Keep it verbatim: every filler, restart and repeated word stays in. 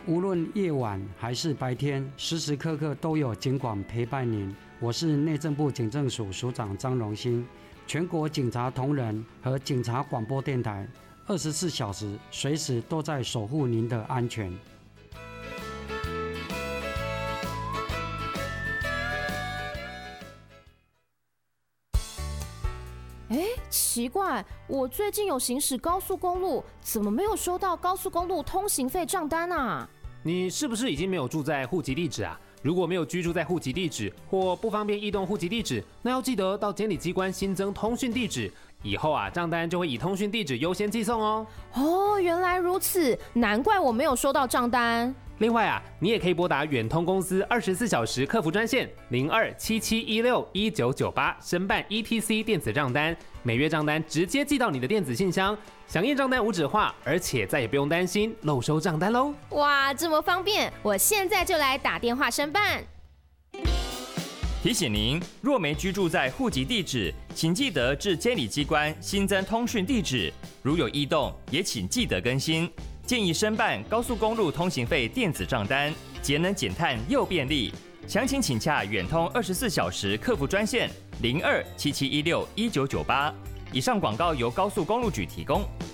无论夜晚还是白天，时时刻刻都有警广陪伴您。我是内政部警政署署长张荣兴，全国警察同仁和警察广播电台，二十四小时随时都在守护您的安全。 哎，奇怪，我最近有行驶高速公路，怎么没有收到高速公路通行费账单啊？ 你是不是已经没有住在户籍地址啊？如果没有居住在户籍地址或不方便移动户籍地址，那要记得到监理机关新增通讯地址，以后啊账单就会以通讯地址优先寄送哦。 哦，原来如此，难怪我没有收到账单。 另外啊，你也可以拨打远通公司二十四小时客服专线零二七七一六一九九八申办 E T C 电子账单，每月账单直接寄到你的电子信箱，响应账单无纸化，而且再也不用担心漏收账单喽！ 哇，这么方便，我现在就来打电话申办。 提醒您，若没居住在户籍地址，请记得至监理机关新增通讯地址，如有异动，也请记得更新。建议申办高速公路通行费电子账单，节能减碳又便利。详情请洽远通二十四小时客服专线零二七七一六一九九八。以上广告由高速公路局提供。